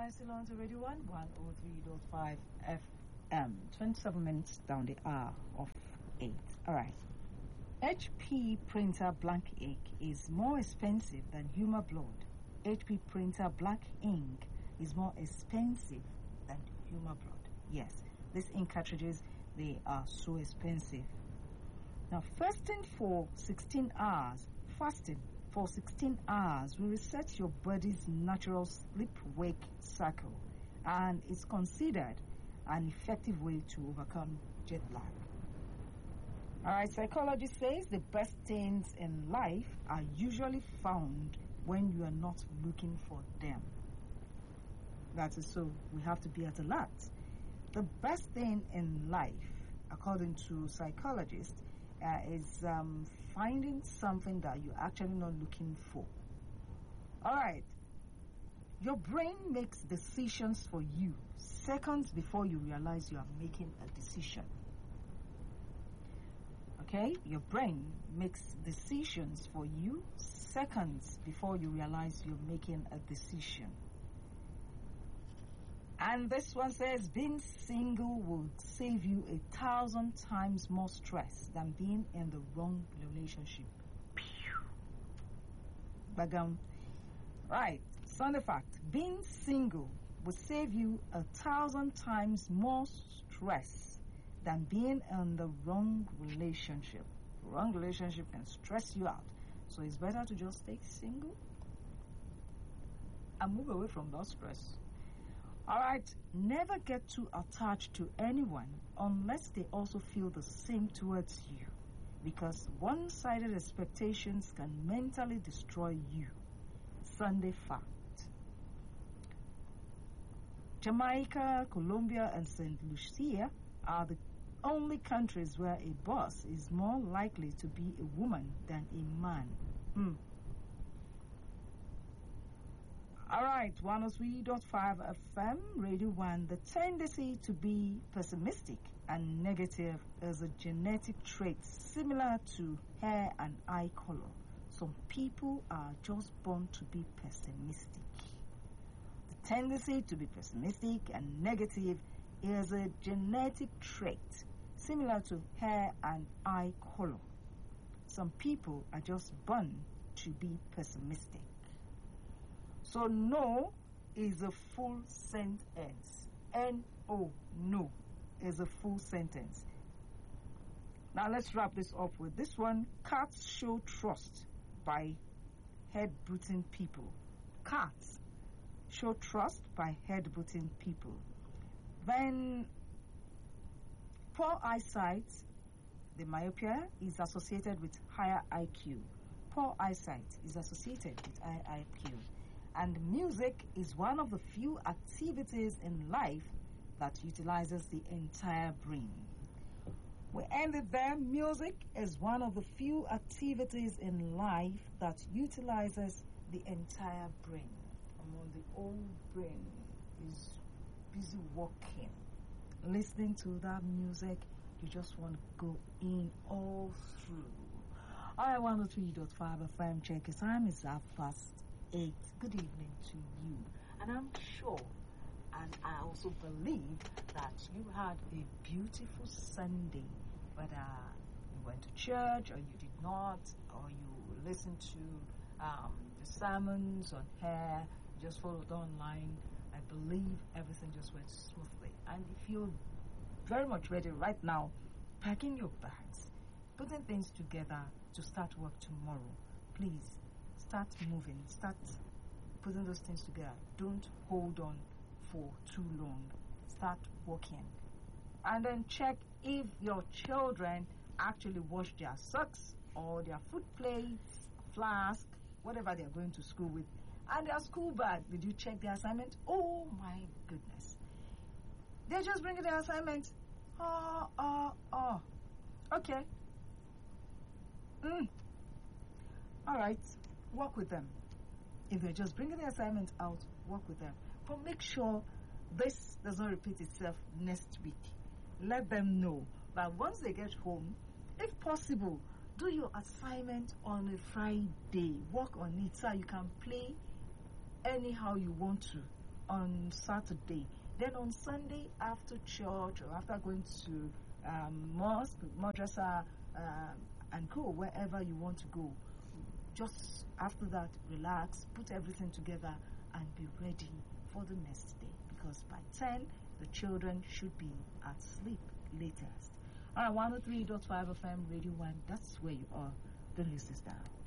time still on to Radio 1, 103.5 FM. 27 minutes down the hour of 8. Alright. HP printer blank ink is more expensive than human blood. HP printer black ink is more expensive than human blood. Yes, these ink cartridges, they are so expensive. Now, fasting for 16 hours will reset your body's natural sleep-wake cycle, and is considered an effective way to overcome jet lag. Alright, psychology says the best things in life are usually found when you are not looking for them. That is so, we have to be at alert. The best thing in life, according to psychologists, is finding something that you're actually not looking for. Alright, your brain makes decisions for you seconds before you realize you are making a decision. Okay, your brain makes decisions for you seconds before you realize you're making a decision. And this one says being single would save you 1,000 times more stress than being in the wrong relationship. Bagam. Right, Sunday fact. Being single would save you 1,000 times more stress than being in the wrong relationship. The wrong relationship can stress you out. So it's better to just stay single and move away from that stress. Alright, never get too attached to anyone unless they also feel the same towards you, because one-sided expectations can mentally destroy you. Sunday fact. Jamaica, Colombia, and St. Lucia are the only countries where a boss is more likely to be a woman than a man. Alright, 103.5 FM, Radio 1. The tendency to be pessimistic and negative is a genetic trait similar to hair and eye color. Some people are just born to be pessimistic. The tendency to be pessimistic and negative is a genetic trait similar to hair and eye color. Some people are just born to be pessimistic. So no is a full sentence. N-O, no, is a full sentence. Now let's wrap this up with this one. Cats show trust by head-butting people. Cats show trust by head-butting people. Then poor eyesight, the myopia, is associated with higher IQ. Poor eyesight is associated with higher IQ. And music is one of the few activities in life that utilizes the entire brain. We end it there. Music is one of the few activities in life that utilizes the entire brain. And when the old brain is busy working, listening to that music, you just want to go in all through. I 103.5 FM. Check your time. It's 8:30. Good evening to you. And I'm sure, and I also believe that you had a beautiful Sunday, whether you went to church or you did not, or you listened to the sermons on hair, just followed online. I believe everything just went smoothly. And if you're very much ready right now, packing your bags, putting things together to start work tomorrow, please start moving, start putting those things together. Don't hold on for too long. Start working. And then check if your children actually wash their socks or their food plates, flask, whatever they're going to school with. And their school bag, did you check their assignment? Oh my goodness. They're just bringing their assignment. Okay. Alright, work with them. If they're just bringing the assignment out, work with them. But make sure this does not repeat itself next week. Let them know that once they get home, if possible, do your assignment on a Friday. Work on it so you can play anyhow you want to. on Saturday. Then on Sunday, after church or after going to mosque, madrasa, and go wherever you want to go, just after that, relax, put everything together, and be ready for the next day. Because by 10, the children should be at sleep latest. All right, 103.5 FM Radio 1, that's where you are. Don't lose this down.